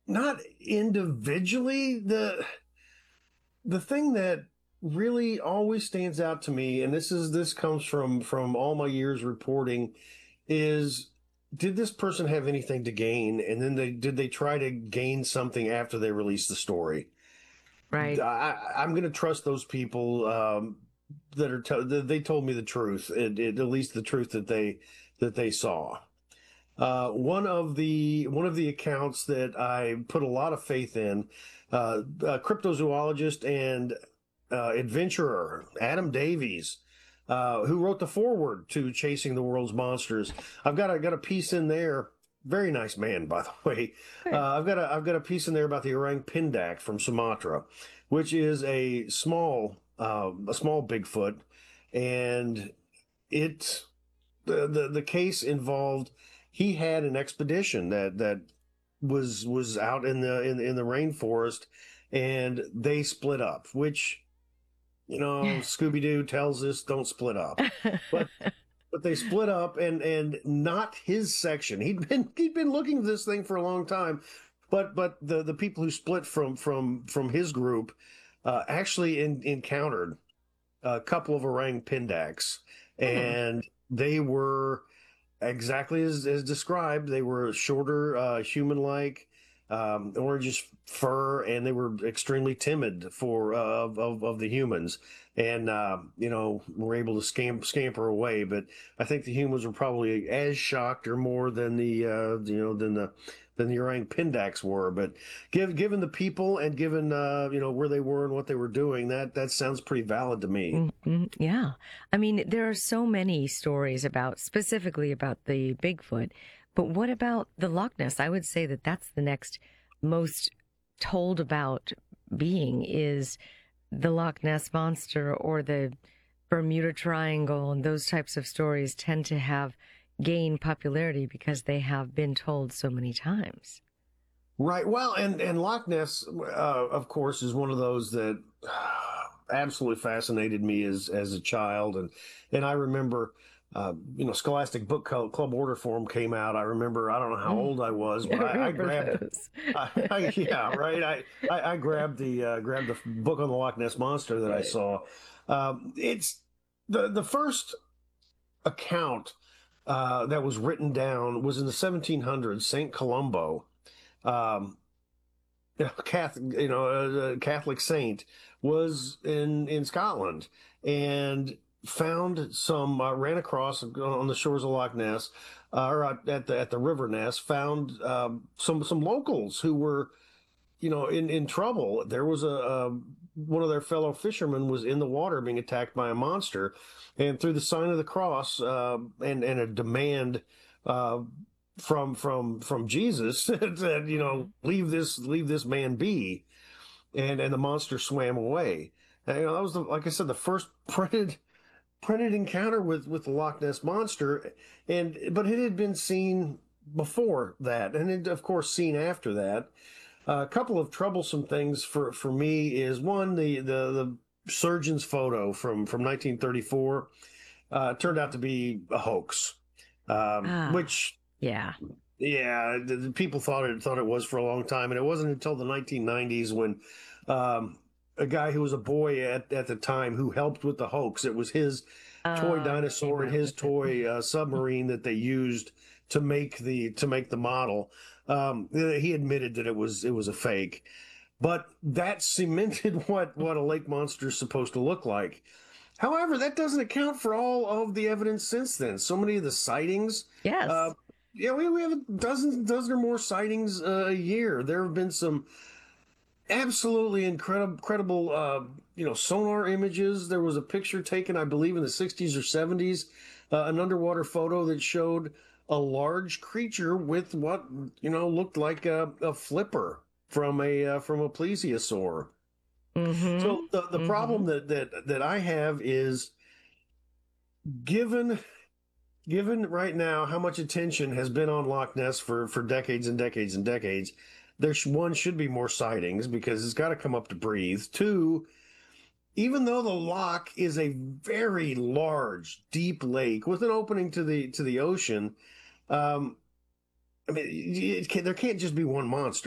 not individually. The thing that really always stands out to me, and this comes from all my years reporting, is did this person have anything to gain, and then did they try to gain something after they released the story? Right. I'm going to trust those people that they told me the truth, at least the truth that they saw. One of the accounts that I put a lot of faith in, a cryptozoologist and adventurer Adam Davies, who wrote the foreword to Chasing the World's Monsters. I've got a piece in there. Very nice man, by the way. Good. I've got a piece in there about the orang pindak from Sumatra, which is a small Bigfoot, and it the case involved he had an expedition that was out in the rainforest, and they split up, which Scooby Doo tells us don't split up, but they split up, and not his section. He'd been looking for this thing for a long time, but the people who split from his group actually encountered a couple of orang pindaks, Hmm. and they were exactly as described. They were shorter, human-like, orangish fur, and they were extremely timid for of the humans, and were able to scamper away. But I think the humans were probably as shocked or more than the orang pindaks were. But given the people and given where they were and what they were doing, that sounds pretty valid to me. Yeah. I mean, there are so many stories specifically about the Bigfoot, but what about the Loch Ness? I would say that that's the next most told about being is the Loch Ness Monster or the Bermuda Triangle, and those types of stories tend to have gained popularity because they have been told so many times. Right. Well, and Loch Ness, of course, is one of those that absolutely fascinated me as a child, and I remember, Scholastic Book Club order form came out. I remember, I don't know how Mm, old I was, I but I remember grabbed, those. yeah, right. I grabbed the book on the Loch Ness monster that I Right. saw. It's the first account that was written down was in the 1700s. Saint Columbo. Um, a Catholic saint, was in Scotland, and found ran across on the shores of Loch Ness, or at the River Ness, found some locals who were in trouble. There was a one of their fellow fishermen was in the water being attacked by a monster, and through the sign of the cross, and a demand uh, from Jesus that Mhm. leave this man be, and the monster swam away. And, that was like I said, the first printed encounter with the Loch Ness monster, but it had been seen before that, and it, of course, seen after that. A couple of troublesome things for me is one, the surgeon's photo from 1934 turned out to be a hoax, Ah, which, yeah. yeah, the people thought it was for a long time, and it wasn't until the 1990s when a guy who was a boy at the time who helped with the hoax. It was his toy Oh, he came dinosaur and out his with it. toy submarine that they used to make the model. He admitted that it was a fake, but that cemented what a lake monster is supposed to look like. However, that doesn't account for all of the evidence since then. So many of the sightings, uh, Yes. we have a dozen or more sightings a year. There have been some absolutely incredible, sonar images. There was a picture taken, I believe, in the 60s or 70s, an underwater photo that showed a large creature with what looked like a flipper from a plesiosaur. So Mm-hmm. the Mm-hmm. problem that I have is, given given right now how much attention has been on Loch Ness for decades and decades and decades, one should be more sightings because it's got to come up to breathe. Two, even though the loch is a very large, deep lake with an opening to the ocean, um, I mean, there can't just be one monster.